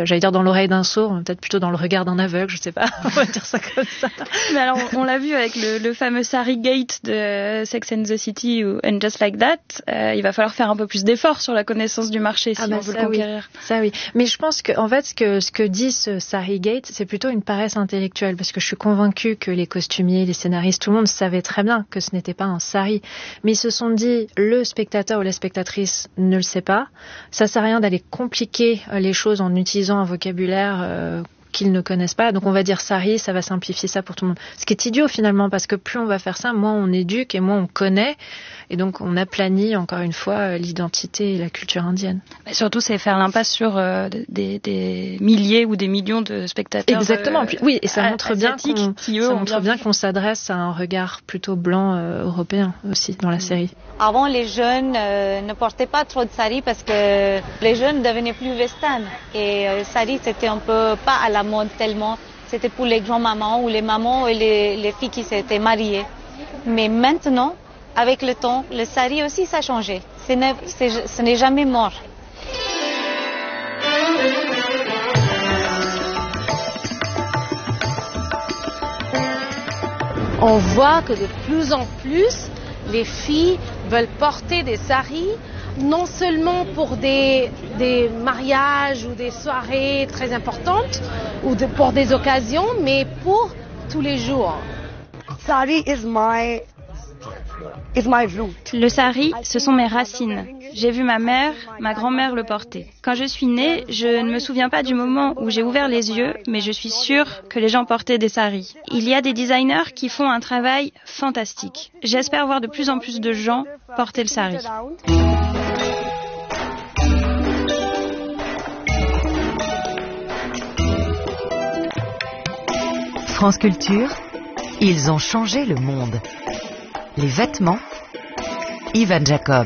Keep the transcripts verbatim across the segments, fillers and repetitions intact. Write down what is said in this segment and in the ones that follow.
rentrer, j'allais dire dans l'oreille d'un sourd, peut-être plutôt dans le regard d'un aveugle, je sais pas, on va dire ça comme ça. Mais alors, on, on l'a vu avec le, le fameux Sari Gate de Sex and the City ou And Just Like That, euh, il va falloir faire un peu plus d'efforts sur la connaissance du marché si ah bah on veut ça, le conquérir. Oui. Ça oui, mais je pense que en fait ce que ce que dit ce Sari Gate, c'est plutôt une paresse intellectuelle, parce que je suis convaincue que les costumiers, les scénaristes, tout le monde savait très bien que ce n'était pas un sari, mais ils se sont dit le spectateur ou la spectatrice ne le sait pas, ça sert à rien d'aller compliquer les choses en utilisant un vocabulaire euh, qu'ils ne connaissent pas, donc on va dire sari, ça va simplifier ça pour tout le monde. Ce qui est idiot finalement, parce que plus on va faire ça, moins on éduque et moins on connaît, et donc on aplanit encore une fois l'identité et la culture indienne. Mais surtout, c'est faire l'impasse sur euh, des, des milliers ou des millions de spectateurs. Exactement. Euh, oui, et ça montre bien qu'on, qui, eux, ça montre bien vu. qu'on s'adresse à un regard plutôt blanc euh, européen aussi dans la mmh. série. Avant, les jeunes euh, ne portaient pas trop de sari parce que les jeunes devenaient plus western. Et euh, sari, c'était un peu pas à la mode tellement. C'était pour les grands-mamans ou les mamans et les, les filles qui s'étaient mariées. Mais maintenant, avec le temps, le sari aussi, ça a changé. Ce n'est, c'est, ce n'est jamais mort. On voit que de plus en plus, les filles veulent porter des saris, non seulement pour des, des mariages ou des soirées très importantes, ou de, pour des occasions, mais pour tous les jours. Sari is my, is my root. Le sari, ce sont mes racines. J'ai vu ma mère, ma grand-mère le porter. Quand je suis née, je ne me souviens pas du moment où j'ai ouvert les yeux, mais je suis sûre que les gens portaient des saris. Il y a des designers qui font un travail fantastique. J'espère voir de plus en plus de gens porter le sari. France Culture, ils ont changé le monde. Les vêtements, Ivan Jacob.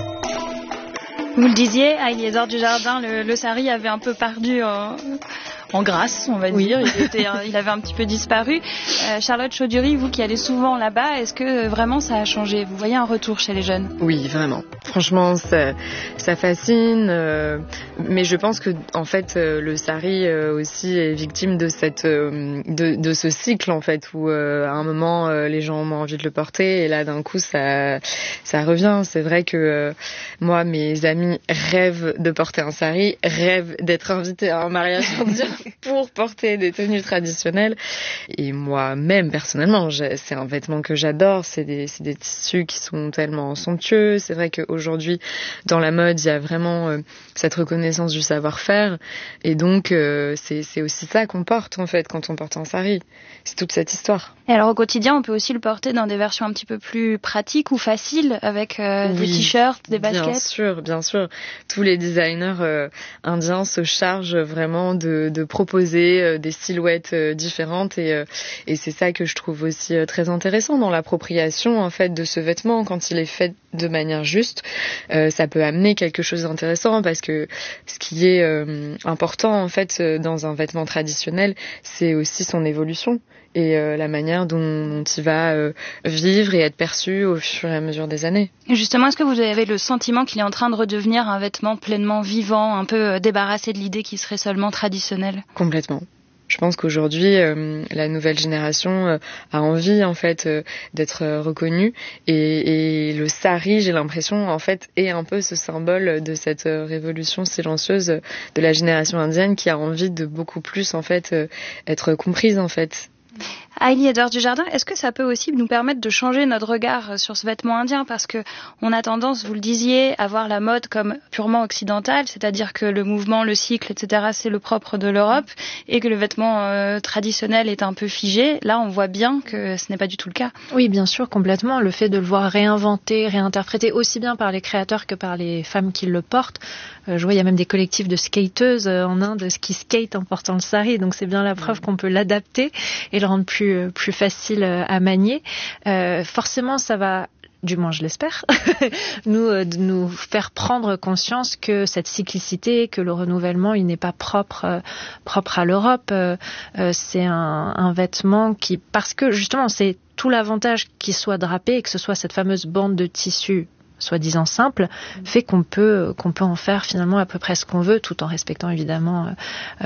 Vous le disiez, à Éliézard Dujardin, le, le sari avait un peu perdu en, en grâce, on va oui. dire. Il, était, il avait un petit peu disparu. Euh, Charlotte Chaudury, vous qui allez souvent là-bas, est-ce que vraiment ça a changé ? Vous voyez un retour chez les jeunes ? Oui, vraiment. Franchement, ça, ça fascine. Euh, mais je pense que, en fait, euh, le sari euh, aussi est victime de cette, euh, de, de ce cycle, en fait, où euh, à un moment euh, les gens ont envie de le porter, et là d'un coup ça, ça revient. C'est vrai que euh, moi, mes amis rêvent de porter un sari, rêvent d'être invités à un mariage indien pour porter des tenues traditionnelles. Et moi-même, personnellement, j'ai, c'est un vêtement que j'adore. C'est des, c'est des tissus qui sont tellement somptueux. C'est vrai qu'aujourd'hui, dans la mode, il y a vraiment euh, cette reconnaissance du savoir-faire. Et donc, euh, c'est, c'est aussi ça qu'on porte, en fait, quand on porte un sari. C'est toute cette histoire. Et alors, au quotidien, on peut aussi le porter dans des versions un petit peu plus pratiques ou faciles, avec euh, oui, des t-shirts, des baskets. Bien sûr, bien sûr. Tous les designers euh, indiens se chargent vraiment de, de proposer euh, des silhouettes euh, différentes. Et, euh, et c'est ça que je trouve aussi euh, très intéressant dans l'appropriation, en fait, de ce vêtement. Quand il est fait de manière juste, euh, ça peut amener quelque chose d'intéressant, parce que ce qui est euh, important, en fait, dans un vêtement traditionnel, c'est aussi son évolution et euh, la manière dont, dont il va euh, vivre et être perçu au fur et à mesure des années. Et justement, est-ce que vous avez le sentiment qu'il est en train de redevenir un vêtement pleinement vivant, un peu débarrassé de l'idée qu'il serait seulement traditionnel ? Complètement. Je pense qu'aujourd'hui, euh, la nouvelle génération euh, a envie, en fait, euh, d'être euh, reconnue, et, et le sari, j'ai l'impression, en fait, est un peu ce symbole de cette euh, révolution silencieuse de la génération indienne qui a envie de beaucoup plus, en fait, euh, être comprise, en fait. Aïli Edouard Dujardin, est-ce que ça peut aussi nous permettre de changer notre regard sur ce vêtement indien ? Parce que on a tendance, vous le disiez, à voir la mode comme purement occidentale, c'est-à-dire que le mouvement, le cycle, et cetera, c'est le propre de l'Europe, et que le vêtement euh, traditionnel est un peu figé. Là, on voit bien que ce n'est pas du tout le cas. Oui, bien sûr, complètement. Le fait de le voir réinventé, réinterprété, aussi bien par les créateurs que par les femmes qui le portent. Euh, je vois, il y a même des collectifs de skateuses euh, en Inde qui skate en portant le sari, donc c'est bien la preuve qu'on peut l'adapter et le rendre plus plus facile à manier. Euh, forcément, ça va, du moins je l'espère, nous, euh, nous faire prendre conscience que cette cyclicité, que le renouvellement, il n'est pas propre, euh, propre à l'Europe. Euh, euh, c'est un, un vêtement qui, parce que justement, c'est tout l'avantage qu'il soit drapé et que ce soit cette fameuse bande de tissu soi-disant simple, fait qu'on peut qu'on peut en faire finalement à peu près ce qu'on veut, tout en respectant évidemment euh,